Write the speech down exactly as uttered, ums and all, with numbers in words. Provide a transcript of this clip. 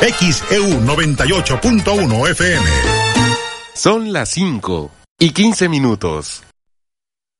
X E U noventa y ocho punto uno F M. Son las cinco y quince minutos.